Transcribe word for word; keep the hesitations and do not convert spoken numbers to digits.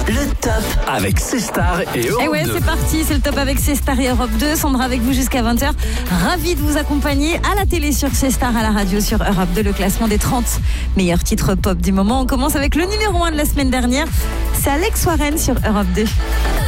Le top avec C-Star et Europe Et ouais, deux. c'est parti, c'est le top avec C-Star et Europe deux. Sandra avec vous jusqu'à vingt heures. Ravi de vous accompagner à la télé sur C-Star, à la radio sur Europe deux, le classement des trente meilleurs titres pop du moment. On commence avec le numéro un de la semaine dernière. C'est Alex Warren sur Europe deux.